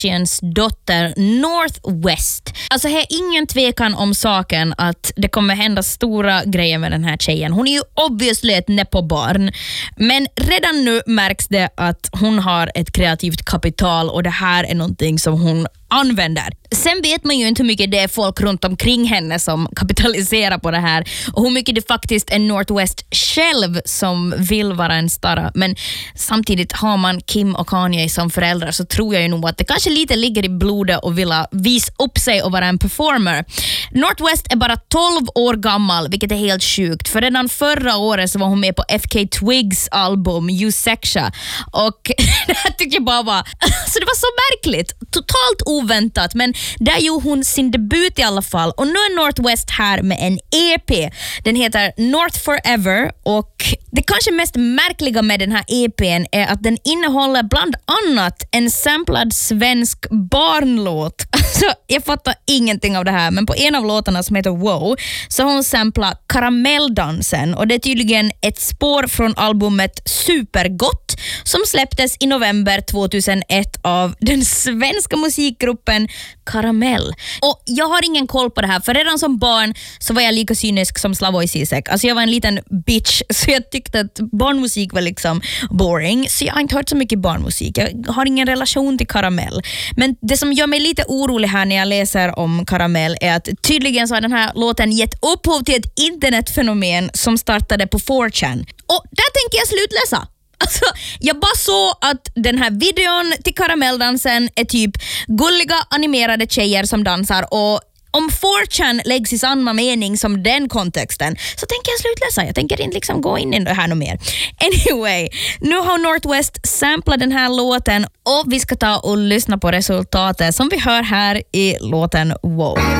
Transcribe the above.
Kardashians dotter North West. Alltså det är ingen tvekan om saken att det kommer hända stora grejer med den här tjejen. Hon är ju obviously ett nepobarn, men redan nu märks det att hon har ett kreativt kapital och det här är någonting som hon använder. Sen vet man ju inte hur mycket det är folk runt omkring henne som kapitaliserar på det här och hur mycket det faktiskt är North West själv som vill vara en star. Men samtidigt har man Kim och Kanye som föräldrar så tror jag ju nog att det kanske lite ligger i blodet och vilja visa upp sig och vara en performer. North West är bara 12 år gammal, vilket är helt sjukt. För redan förra året så var hon med på FK Twigs album You Sexa. Och det här tycker jag bara var... Så det var så märkligt. Totalt oväntat. Men där gjorde hon sin debut i alla fall. Och nu är North West här med en EP. Den heter North Forever. Och det kanske mest märkliga med den här EPn är att den innehåller bland annat en samplad svensk barnlåt. Alltså, jag fattar ingenting av det här. Men på en av låtarna som heter Wow så har hon samplat Karamelldansen. Och det är tydligen ett spår från albumet Supergott som släpptes i november 2001 av den svenska musikgruppen Karamell. Och jag har ingen koll på det här, för redan som barn så var jag lika cynisk som Slavoj Zizek. Alltså jag var en liten bitch, så jag tyckte att barnmusik var liksom boring, så jag har inte hört så mycket barnmusik. Jag har ingen relation till Karamell. Men det som gör mig lite orolig här när jag läser om Karamell är att tydligen så har den här låten gett upphov till ett internetfenomen som startade på 4chan. Och där tänker jag slutläsa. Alltså, jag bara såg att den här videon till Karamelldansen är typ gulliga animerade tjejer som dansar, och om 4chan läggs i samma mening som den kontexten så tänker jag slutläsa. Jag tänker inte liksom gå in i det här något mer. Anyway, nu har North West samplat den här låten och vi ska ta och lyssna på resultatet som vi hör här i låten Wow.